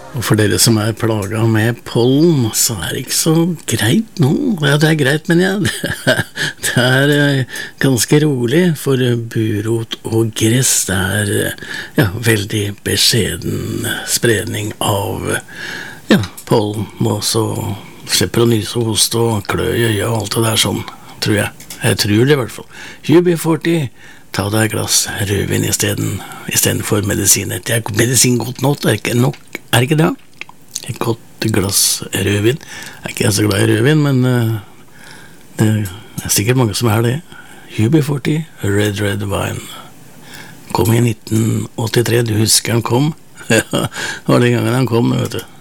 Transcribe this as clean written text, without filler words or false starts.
Og for dere som plaget med pollen, så det ikke så greit nå. Ja, det greit, men ja, det ganske rolig, for burot og gress, det ja, veldig beskjeden spredning av pollen, og så slipper å nyse og hoste og klø i øya og alt det der sånn, tror jeg. Jeg tror det i hvert fall. UB40, ta deg et glass rødvin i stedet for medisiner. Det medisin godt nok, det ikke nok. Er ikke det? Et godt glass rødvin. Jeg ikke så glad i rødvin, men det sikkert mange som det. UB40, Red Wine. Kom i 1983, du husker han kom? Ja, det var den gangen han kom, vet du.